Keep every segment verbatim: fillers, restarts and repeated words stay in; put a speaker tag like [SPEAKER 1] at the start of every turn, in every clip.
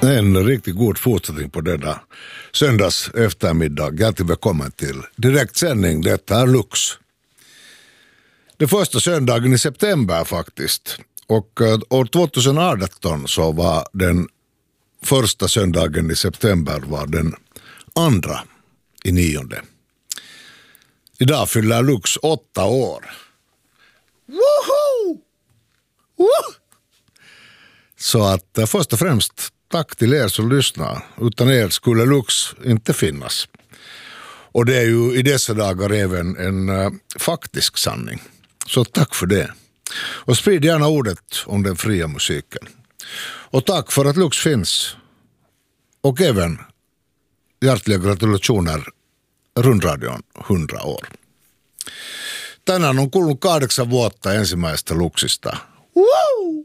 [SPEAKER 1] En riktigt god fortsättning på denna söndags eftermiddag. Hjärtligt välkommen till direktsändning. Detta är Lux. Det första söndagen i september faktiskt. Och år tjugoarton så var den första söndagen i september var den andra i nionde. Idag fyller Lux åtta år. Woho! Woho! Så att först och främst tack till er som lyssnar. Utan er skulle Lux inte finnas. Och det är ju i dessa dagar även en uh, faktisk sanning. Så tack för det. Och sprid gärna ordet om den fria musiken. Och tack för att Lux finns. Och även hjärtliga gratulationer rundradion hundra år. Tänään on kulunut kahdeksan vuotta ensimmäistä Luxista. Wow!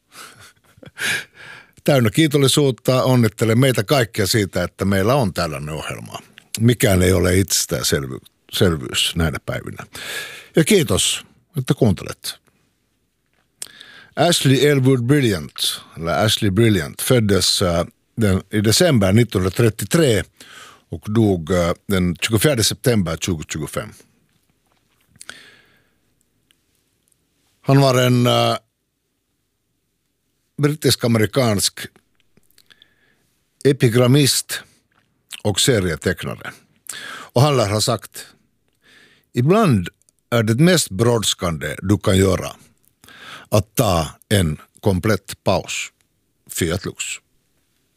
[SPEAKER 1] Täynnä kiitollisuutta, onnittelen meitä kaikkia siitä, että meillä on tällainen ohjelma. Mikään ei ole itsestäänselvyys näinä päivinä. Ja kiitos, että kuuntelet. Ashley Elwood Brilliant, eller Ashley Brilliant, föddes den, i december nittonhundratrettiotre och dog den tjugofjärde september tjugotjugofem. Han var en uh, brittisk-amerikansk epigrammist och serietecknare. Och han lär ha sagt: ibland är det mest brådskande du kan göra att ta en komplett paus. Fiat Lux.